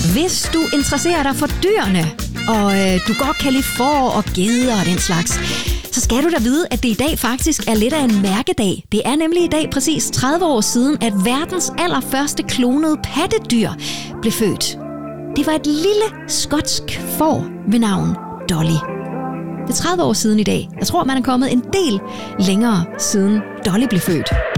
Hvis du interesserer dig for dyrene, og du godt kan lide får og geder og den slags, så skal du da vide, at det i dag faktisk er lidt af en mærkedag. Det er nemlig i dag præcis 30 år siden, at verdens allerførste klonede pattedyr blev født. Det var et lille skotsk får ved navn Dolly. Det er 30 år siden i dag. Jeg tror, man er kommet en del længere siden Dolly blev født.